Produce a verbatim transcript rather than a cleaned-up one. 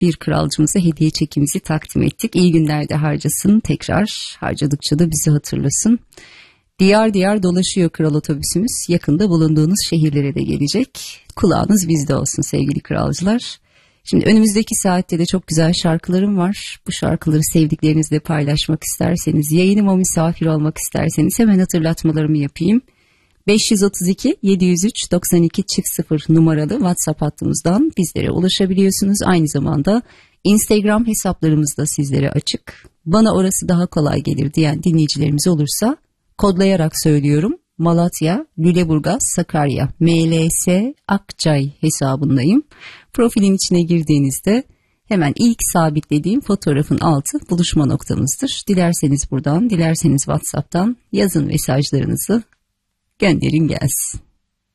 bir kralcımıza hediye çekimizi takdim ettik. İyi günlerde harcasın, tekrar harcadıkça da bizi hatırlasın. Diyar diyar dolaşıyor kral otobüsümüz. Yakında bulunduğunuz şehirlere de gelecek. Kulağınız bizde olsun sevgili kralcılar. Şimdi önümüzdeki saatte de çok güzel şarkılarım var. Bu şarkıları sevdiklerinizle paylaşmak isterseniz, yayınıma misafir olmak isterseniz hemen hatırlatmalarımı yapayım. beş yüz otuz iki yedi yüz üç doksan iki sıfır numaralı WhatsApp hattımızdan bizlere ulaşabiliyorsunuz. Aynı zamanda Instagram hesaplarımız da sizlere açık. Bana orası daha kolay gelir diyen dinleyicilerimiz olursa kodlayarak söylüyorum. Malatya, Lüleburgaz, Sakarya, M L S Akçay hesabındayım. Profilin içine girdiğinizde hemen ilk sabitlediğim fotoğrafın altı buluşma noktamızdır. Dilerseniz buradan, dilerseniz WhatsApp'tan yazın mesajlarınızı, gönderin gelsin.